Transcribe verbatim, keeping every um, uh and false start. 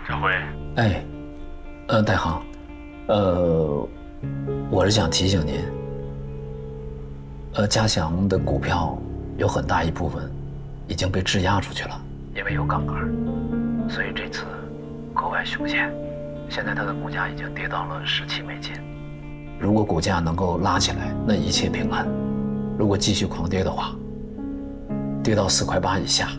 小辉， 哎，呃，大航，呃，我是想提醒您，呃，嘉祥的股票有很大一部分已经被质押出去了，因为有杠杆，所以这次格外凶险。现在它的股价已经跌到了十七美金，如果股价能够拉起来，那一切平安；如果继续狂跌的话，跌到四块八以下，